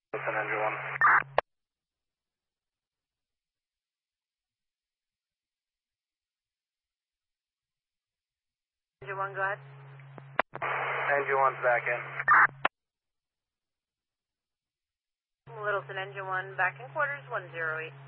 Listen, engine 1. Engine 1, go ahead. Engine 1's back in. Littleton, Engine 1, back in quarters, 108.